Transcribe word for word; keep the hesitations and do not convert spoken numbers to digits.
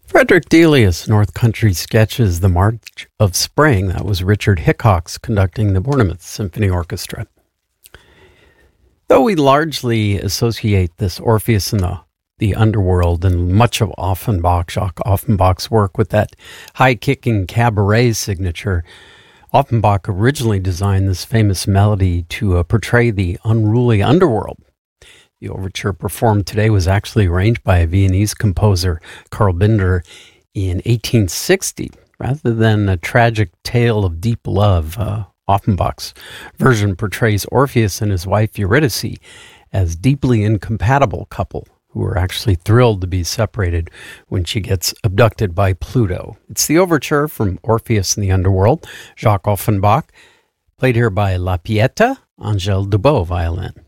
Frederick Delius, North Country Sketches, The March of Spring. That was Richard Hickox conducting the Bournemouth Symphony Orchestra. Though we largely associate this Orpheus in the, the underworld and much of Offenbach, Jacques Offenbach's work with that high-kicking cabaret signature, Offenbach originally designed this famous melody to uh, portray the unruly underworld. The overture performed today was actually arranged by a Viennese composer, Carl Binder, in eighteen sixty. Rather than a tragic tale of deep love, uh, Offenbach's version portrays Orpheus and his wife Eurydice as deeply incompatible couple who are actually thrilled to be separated when she gets abducted by Pluto. It's the overture from Orpheus in the Underworld, Jacques Offenbach, played here by La Pieta, Angèle Dubos, violin.